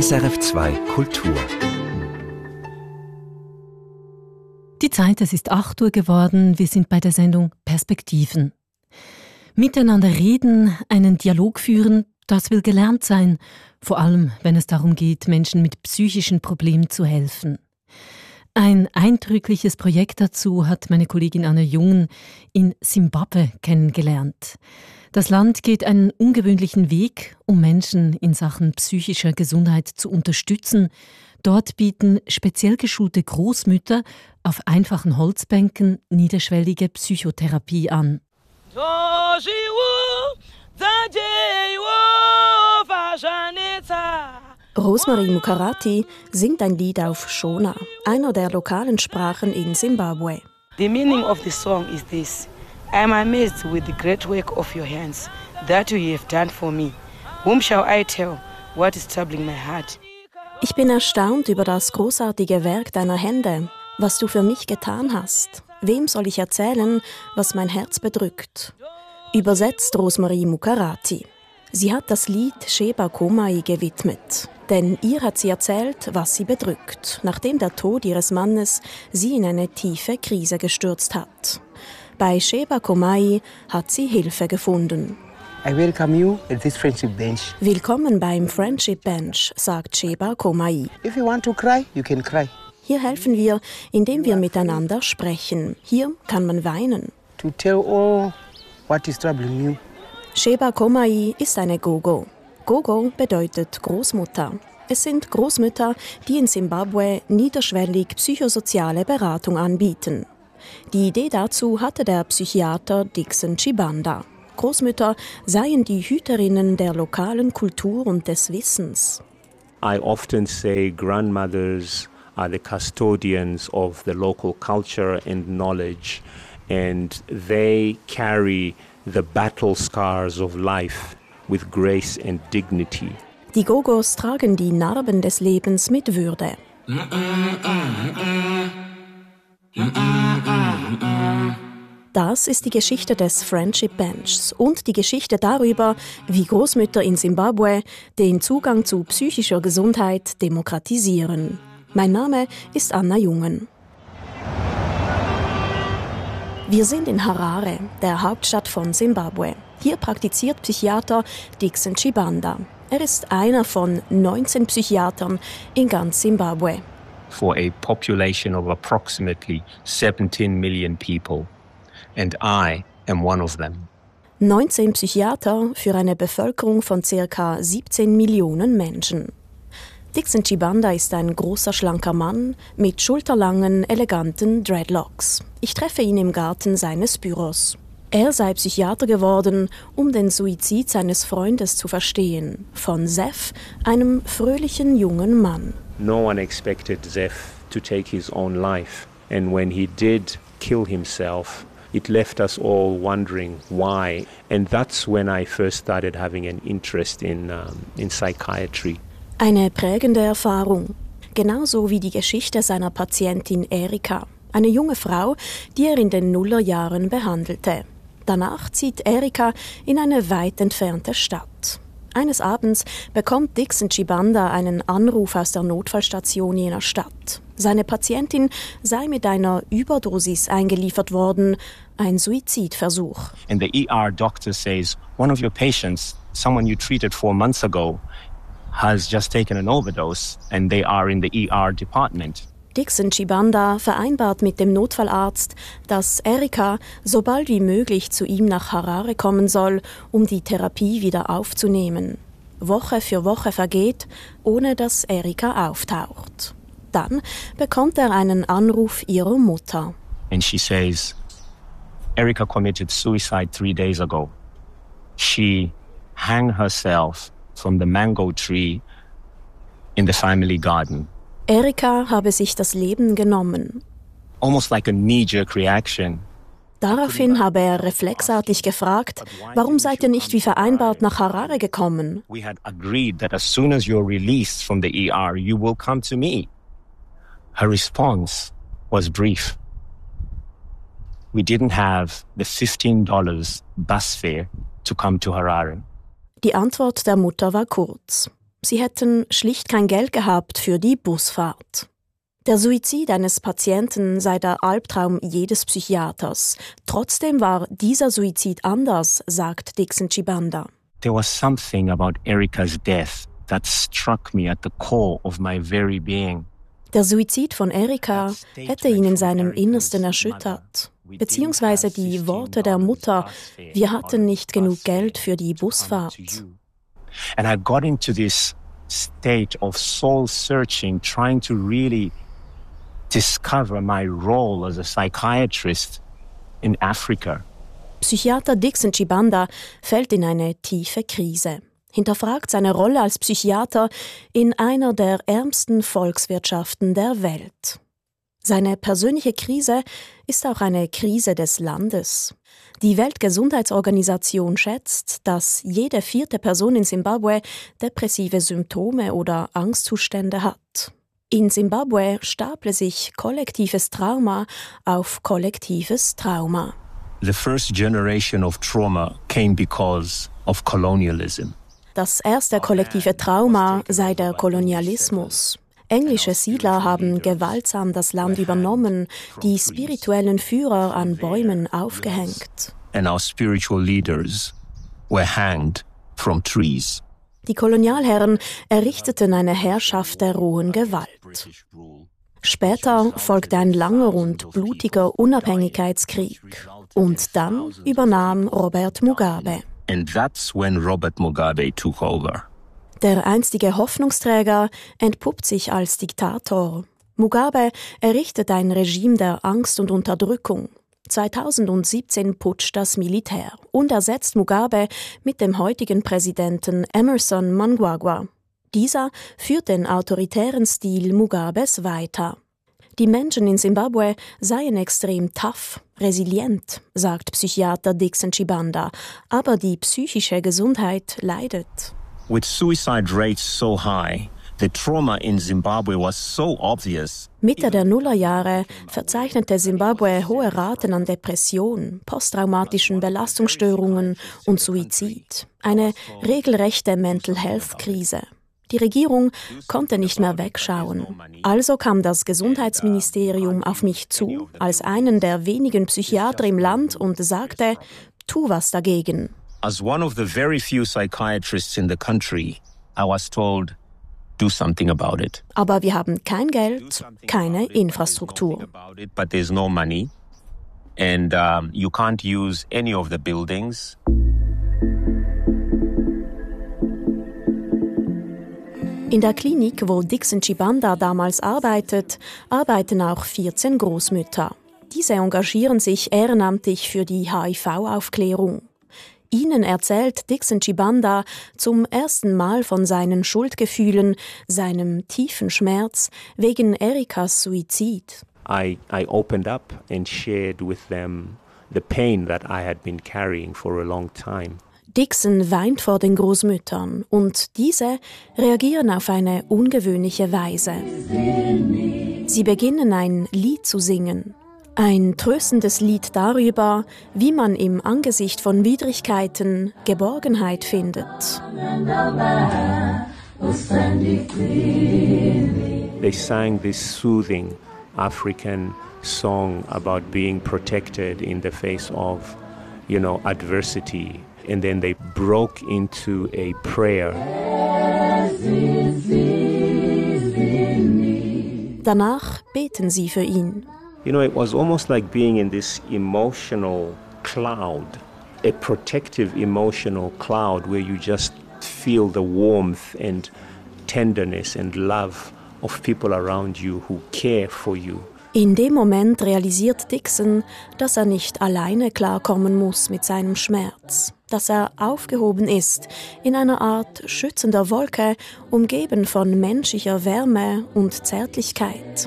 SRF2 Kultur. Die Zeit, es ist 8 Uhr geworden. Wir sind bei der Sendung Perspektiven. Miteinander reden, einen Dialog führen, das will gelernt sein. Vor allem, wenn es darum geht, Menschen mit psychischen Problemen zu helfen. Ein eindrückliches Projekt dazu hat meine Kollegin Anna Jungen in Simbabwe kennengelernt. Das Land geht einen ungewöhnlichen Weg, um Menschen in Sachen psychischer Gesundheit zu unterstützen. Dort bieten speziell geschulte Großmütter auf einfachen Holzbänken niederschwellige Psychotherapie an. Rosemarie Mukarati singt ein Lied auf Shona, einer der lokalen Sprachen in Simbabwe. The meaning of the song is this: I am amazed with the great work of your hands that you have done for me. Whom shall I tell what is troubling my heart? Ich bin erstaunt über das großartige Werk deiner Hände, was du für mich getan hast. Wem soll ich erzählen, was mein Herz bedrückt? Übersetzt Rosemarie Mukarati. Sie hat das Lied Sheba Komai gewidmet. Denn ihr hat sie erzählt, was sie bedrückt, nachdem der Tod ihres Mannes sie in eine tiefe Krise gestürzt hat. Bei Sheba Komai hat sie Hilfe gefunden. I welcome you at this friendship bench. Willkommen beim Friendship Bench, sagt Sheba Komai. If you want to cry, you can cry. Hier helfen wir, indem wir miteinander sprechen. Hier kann man weinen. To tell all what is troubling you. Sheba Komai ist eine Gogo. Gogo bedeutet Großmutter. Es sind Großmütter, die in Simbabwe niederschwellig psychosoziale Beratung anbieten. Die Idee dazu hatte der Psychiater Dixon Chibanda. Großmütter seien die Hüterinnen der lokalen Kultur und des Wissens. I often say grandmothers are the custodians of the local culture and knowledge, and they carry the battle scars of life with grace and dignity. Die Gogos tragen die Narben des Lebens mit Würde. Das ist die Geschichte des Friendship Benchs und die Geschichte darüber, wie Großmütter in Simbabwe den Zugang zu psychischer Gesundheit demokratisieren. Mein Name ist Anna Jungen. Wir sind in Harare, der Hauptstadt von Simbabwe. Hier praktiziert Psychiater Dixon Chibanda. Er ist einer von 19 Psychiatern in ganz Simbabwe. For a population of approximately 17 million people. And I am one of them. 19 Psychiater für eine Bevölkerung von ca. 17 Millionen Menschen. Dixon Chibanda ist ein großer, schlanker Mann mit schulterlangen, eleganten Dreadlocks. Ich treffe ihn im Garten seines Büros. Er sei Psychiater geworden, um den Suizid seines Freundes zu verstehen. Von Zef, einem fröhlichen jungen Mann. No one expected Zef to take his own life. And when he did kill himself, it left us all wondering why. And that's when I first started having an interest in psychiatry. Eine prägende Erfahrung. Genauso wie die Geschichte seiner Patientin Erika. Eine junge Frau, die er in den Nullerjahren behandelte. Danach zieht Erika in eine weit entfernte Stadt. Eines Abends bekommt Dixon Chibanda einen Anruf aus der Notfallstation jener Stadt. Seine Patientin sei mit einer Überdosis eingeliefert worden, ein Suizidversuch. And the ER doctor says, one of your patients, someone you treated 4 months ago, has just taken an overdose and they are in the ER department. Dixon Chibanda vereinbart mit dem Notfallarzt, dass Erika so bald wie möglich zu ihm nach Harare kommen soll, um die Therapie wieder aufzunehmen. Woche für Woche vergeht, ohne dass Erika auftaucht. Dann bekommt er einen Anruf ihrer Mutter. And she says, Erika committed suicide 3 days ago. She hung herself from the mango tree in the family garden. Erika habe sich das Leben genommen. Almost like a knee-jerk reaction. Daraufhin habe er reflexartig gefragt, warum seid ihr nicht wie vereinbart nach Harare gekommen? We had agreed that as soon as you're released from the ER, you will come to me. Her response was brief. We didn't have the $15 bus fare to come to Harare. Die Antwort der Mutter war kurz. Sie hätten schlicht kein Geld gehabt für die Busfahrt. Der Suizid eines Patienten sei der Albtraum jedes Psychiaters. Trotzdem war dieser Suizid anders, sagt Dixon Chibanda. There was something about Erica's death that struck me at the core of my very being. Der Suizid von Erika hätte ihn in seinem Innersten erschüttert. Beziehungsweise die Worte der Mutter, wir hatten nicht genug Geld für die Busfahrt. And I got into this state of soul searching, trying to really discover my role as a psychiatrist in Africa. Psychiater Dixon Chibanda fällt in eine tiefe Krise, hinterfragt seine Rolle als Psychiater in einer der ärmsten Volkswirtschaften der Welt. Seine persönliche Krise ist auch eine Krise des Landes. Die Weltgesundheitsorganisation schätzt, dass jede 4. Person in Simbabwe depressive Symptome oder Angstzustände hat. In Simbabwe staple sich kollektives Trauma auf kollektives Trauma. The first generation of trauma came because of colonialism. Das erste kollektive Trauma sei der Kolonialismus. Englische Siedler haben gewaltsam das Land übernommen, die spirituellen Führer an Bäumen aufgehängt. And our spiritual leaders were hanged from trees. Die Kolonialherren errichteten eine Herrschaft der rohen Gewalt. Später folgte ein langer und blutiger Unabhängigkeitskrieg. Und dann übernahm Robert Mugabe. And that's when Robert Mugabe took over. Der einstige Hoffnungsträger entpuppt sich als Diktator. Mugabe errichtet ein Regime der Angst und Unterdrückung. 2017 putscht das Militär und ersetzt Mugabe mit dem heutigen Präsidenten Emmerson Mnangagwa. Dieser führt den autoritären Stil Mugabes weiter. Die Menschen in Simbabwe seien extrem tough, resilient, sagt Psychiater Dixon Chibanda, aber die psychische Gesundheit leidet. With suicide rates so high, the trauma in Zimbabwe was so obvious. Mitte der Nullerjahre verzeichnete Simbabwe hohe Raten an Depression, posttraumatischen Belastungsstörungen und Suizid. Eine regelrechte Mental-Health-Krise. Die Regierung konnte nicht mehr wegschauen. Also kam das Gesundheitsministerium auf mich zu, als einen der wenigen Psychiater im Land und sagte, tu was dagegen. As one of the very few psychiatrists in the country, I was told, do something about it. Aber wir haben kein Geld, keine Infrastruktur. But there's no money and you can't use any of the buildings. In der Klinik, wo Dixon Chibanda damals arbeitet, arbeiten auch 14 Großmütter. Diese engagieren sich ehrenamtlich für die HIV-Aufklärung. Ihnen erzählt Dixon Chibanda zum ersten Mal von seinen Schuldgefühlen, seinem tiefen Schmerz wegen Erikas Suizid. I opened up and shared with them the pain that I had been carrying for a long time. Dixon weint vor den Großmüttern und diese reagieren auf eine ungewöhnliche Weise. Sie beginnen ein Lied zu singen. Ein tröstendes Lied darüber, wie man im Angesicht von Widrigkeiten Geborgenheit findet. They sang this soothing African song about being protected in the face of, adversity. And then they broke into a prayer. Danach beten sie für ihn. It was almost like being in this emotional cloud, a protective emotional cloud where you just feel the warmth and tenderness and love of people around you who care for you. In dem Moment realisiert Dixon, dass er nicht alleine klarkommen muss mit seinem Schmerz, dass er aufgehoben ist in einer Art schützender Wolke, umgeben von menschlicher Wärme und Zärtlichkeit.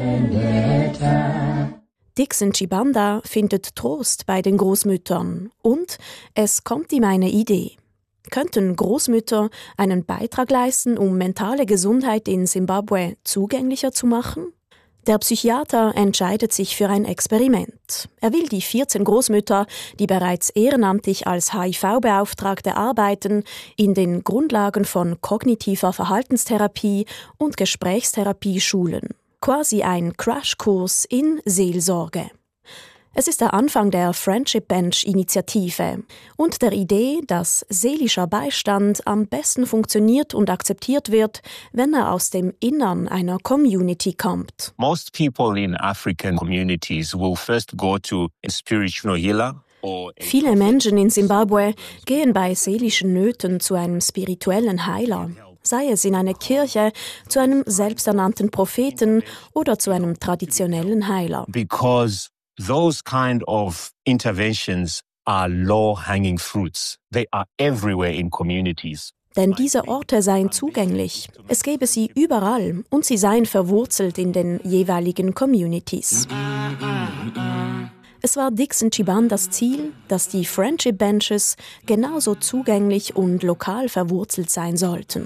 Dixon Chibanda findet Trost bei den Großmüttern und es kommt ihm eine Idee. Könnten Großmütter einen Beitrag leisten, um mentale Gesundheit in Simbabwe zugänglicher zu machen? Der Psychiater entscheidet sich für ein Experiment. Er will die 14 Großmütter, die bereits ehrenamtlich als HIV-Beauftragte arbeiten, in den Grundlagen von kognitiver Verhaltenstherapie und Gesprächstherapie schulen. Quasi ein Crashkurs in Seelsorge. Es ist der Anfang der Friendship Bench-Initiative und der Idee, dass seelischer Beistand am besten funktioniert und akzeptiert wird, wenn er aus dem Innern einer Community kommt. Most people in African communities will first go to a spiritual healer. Viele Menschen in Simbabwe gehen bei seelischen Nöten zu einem spirituellen Heiler. Sei es in eine Kirche, zu einem selbsternannten Propheten oder zu einem traditionellen Heiler. Because those kind of interventions are low-hanging fruits. They are everywhere in communities. Denn diese Orte seien zugänglich. Es gäbe sie überall und sie seien verwurzelt in den jeweiligen Communities. Es war Dixon Chibandas Ziel, dass die Friendship Benches genauso zugänglich und lokal verwurzelt sein sollten.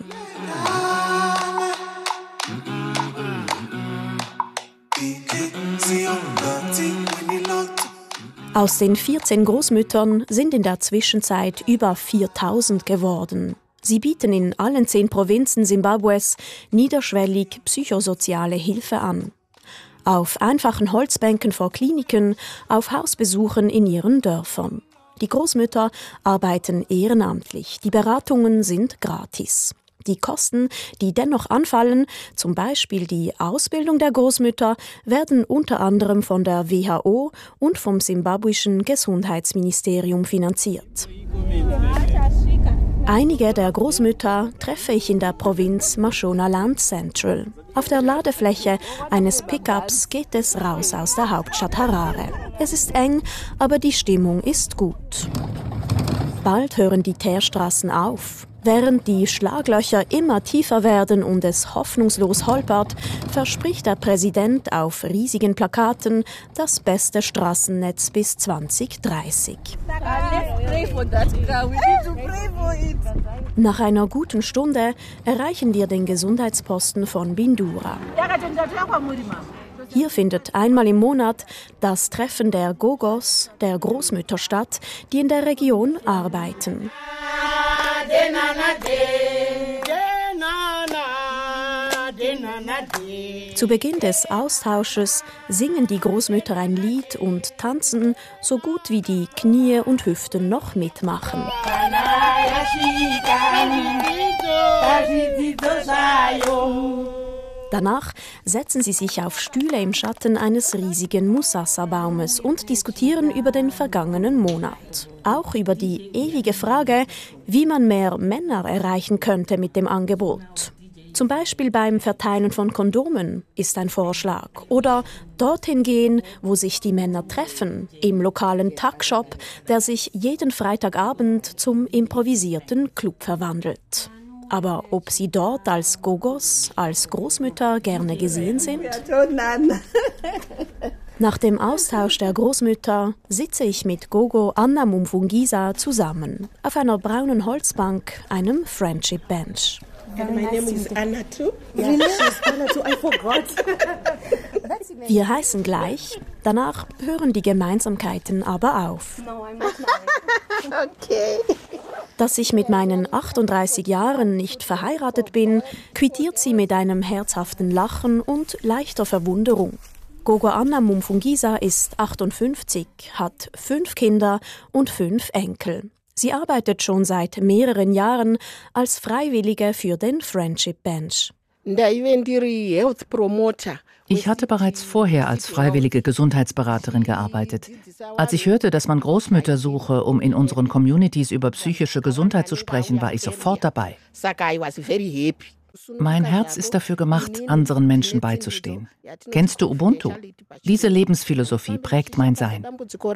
Aus den 14 Großmüttern sind in der Zwischenzeit über 4000 geworden. Sie bieten in allen 10 Provinzen Simbabwes niederschwellig psychosoziale Hilfe an. Auf einfachen Holzbänken vor Kliniken, auf Hausbesuchen in ihren Dörfern. Die Großmütter arbeiten ehrenamtlich, die Beratungen sind gratis. Die Kosten, die dennoch anfallen, zum Beispiel die Ausbildung der Großmütter, werden unter anderem von der WHO und vom simbabwischen Gesundheitsministerium finanziert. Einige der Großmütter treffe ich in der Provinz Mashonaland Central. Auf der Ladefläche eines Pickups geht es raus aus der Hauptstadt Harare. Es ist eng, aber die Stimmung ist gut. Bald hören die Teerstraßen auf. Während die Schlaglöcher immer tiefer werden und es hoffnungslos holpert, verspricht der Präsident auf riesigen Plakaten das beste Straßennetz bis 2030. Nach einer guten Stunde erreichen wir den Gesundheitsposten von Bindura. Hier findet einmal im Monat das Treffen der Gogos, der Großmütter statt, die in der Region arbeiten. Zu Beginn des Austausches singen die Großmütter ein Lied und tanzen, so gut wie die Knie und Hüften noch mitmachen. Danach setzen sie sich auf Stühle im Schatten eines riesigen Musasa-Baumes und diskutieren über den vergangenen Monat. Auch über die ewige Frage, wie man mehr Männer erreichen könnte mit dem Angebot. Zum Beispiel beim Verteilen von Kondomen ist ein Vorschlag. Oder dorthin gehen, wo sich die Männer treffen, im lokalen Tuck-Shop, der sich jeden Freitagabend zum improvisierten Club verwandelt. Aber ob sie dort als Gogos, als Großmütter gerne gesehen sind? Nach dem Austausch der Großmütter sitze ich mit Gogo Anna Mumfungisa zusammen auf einer braunen Holzbank, einem Friendship Bench. My name is Anna too. Really? She's Anna too. I forgot. Wir heißen gleich, danach hören die Gemeinsamkeiten aber auf. Okay. Dass ich mit meinen 38 Jahren nicht verheiratet bin, quittiert sie mit einem herzhaften Lachen und leichter Verwunderung. Gogo Anna Mumfungisa ist 58, hat 5 Kinder und 5 Enkel. Sie arbeitet schon seit mehreren Jahren als Freiwillige für den Friendship Bench. Ich hatte bereits vorher als freiwillige Gesundheitsberaterin gearbeitet. Als ich hörte, dass man Großmütter suche, um in unseren Communities über psychische Gesundheit zu sprechen, war ich sofort dabei. Mein Herz ist dafür gemacht, anderen Menschen beizustehen. Kennst du Ubuntu? Diese Lebensphilosophie prägt mein Sein.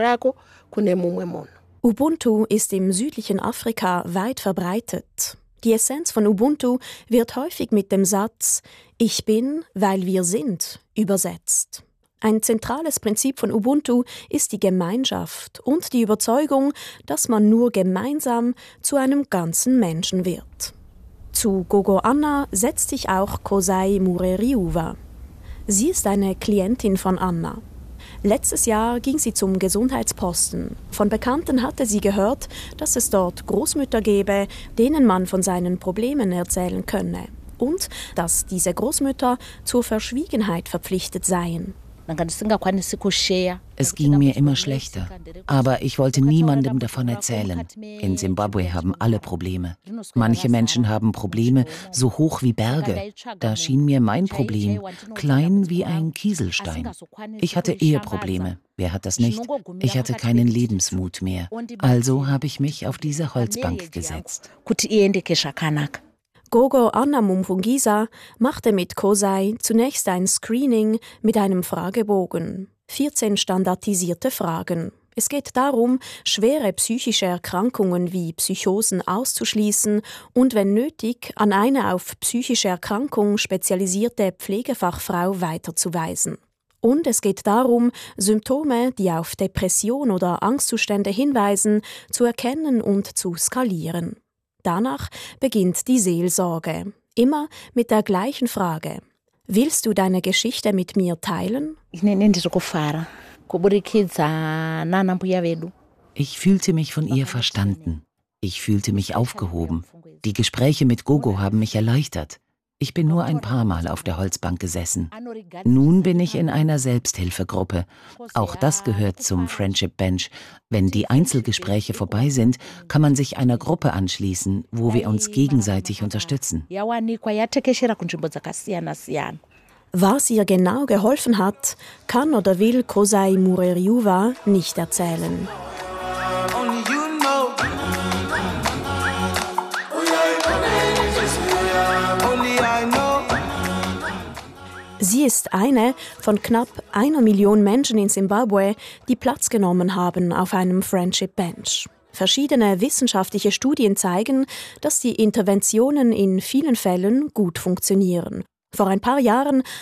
Ubuntu ist im südlichen Afrika weit verbreitet. Die Essenz von Ubuntu wird häufig mit dem Satz »Ich bin, weil wir sind« übersetzt. Ein zentrales Prinzip von Ubuntu ist die Gemeinschaft und die Überzeugung, dass man nur gemeinsam zu einem ganzen Menschen wird. Zu Gogo Anna setzt sich auch Kosai Mureriuwa. Sie ist eine Klientin von Anna. Letztes Jahr ging sie zum Gesundheitsposten. Von Bekannten hatte sie gehört, dass es dort Großmütter gäbe, denen man von seinen Problemen erzählen könne. Und dass diese Großmütter zur Verschwiegenheit verpflichtet seien. Es ging mir immer schlechter, aber ich wollte niemandem davon erzählen. In Simbabwe haben alle Probleme. Manche Menschen haben Probleme so hoch wie Berge. Da schien mir mein Problem klein wie ein Kieselstein. Ich hatte Eheprobleme. Wer hat das nicht? Ich hatte keinen Lebensmut mehr. Also habe ich mich auf diese Holzbank gesetzt. Gogo Anna Mumfungisa machte mit Kosei zunächst ein Screening mit einem Fragebogen. 14 standardisierte Fragen. Es geht darum, schwere psychische Erkrankungen wie Psychosen auszuschließen und wenn nötig an eine auf psychische Erkrankung spezialisierte Pflegefachfrau weiterzuweisen. Und es geht darum, Symptome, die auf Depression oder Angstzustände hinweisen, zu erkennen und zu skalieren. Danach beginnt die Seelsorge, immer mit der gleichen Frage. Willst du deine Geschichte mit mir teilen? Ich fühlte mich von ihr verstanden. Ich fühlte mich aufgehoben. Die Gespräche mit Gogo haben mich erleichtert. Ich bin nur ein paar Mal auf der Holzbank gesessen. Nun bin ich in einer Selbsthilfegruppe. Auch das gehört zum Friendship Bench. Wenn die Einzelgespräche vorbei sind, kann man sich einer Gruppe anschließen, wo wir uns gegenseitig unterstützen. Was ihr genau geholfen hat, kann oder will Kosei Mureriuwa nicht erzählen. Sie ist eine von knapp 1 Million Menschen in Simbabwe, die Platz genommen haben auf einem Friendship Bench. Verschiedene wissenschaftliche Studien zeigen, dass die Interventionen in vielen Fällen gut funktionieren. Vor ein paar Jahren